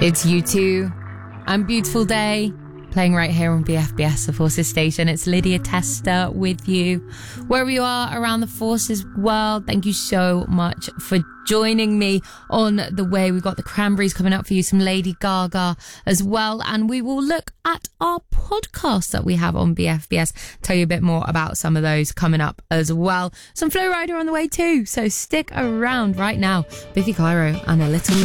It's U2 and Beautiful Day, playing right here on BFBS, the Forces Station. It's Lydia Tester with you. Wherever you are around the Forces world, thank you so much for joining me on the way. We've got the Cranberries coming up for you, some Lady Gaga as well, and we will look at our podcasts that we have on BFBS, tell you a bit more about some of those coming up as well. Some Flo Rida on the way too, so stick around right now. Biffy Clyro and A Little